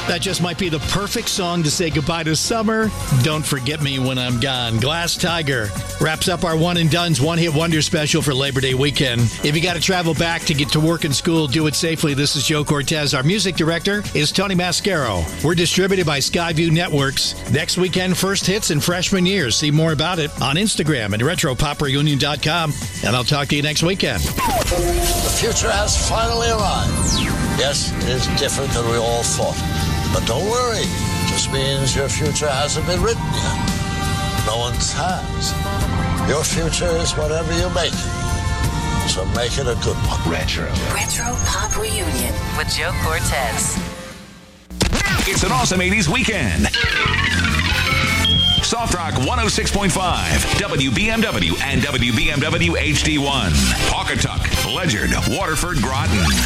That just might be the perfect song to say goodbye to summer. Don't forget me when I'm gone. Glass Tiger wraps up our One and Done's one-hit wonder special for Labor Day weekend. If you got to travel back to get to work and school, do it safely. This is Joe Cortez. Our music director is Tony Mascaro. We're distributed by Skyview Networks. Next weekend, first hits in freshman years. See more about it on Instagram and RetroPopReunion.com. And I'll talk to you next weekend. The future has finally arrived. Yes, it is different than we all thought. But don't worry, it just means your future hasn't been written yet. No one's has. Your future is whatever you make it. So make it a good one. Retro Pop Reunion with Joe Cortez. It's an awesome 80s weekend. Soft Rock 106.5, WBMW and WBMW HD1. Pawcatuck, Ledyard, Waterford, Groton.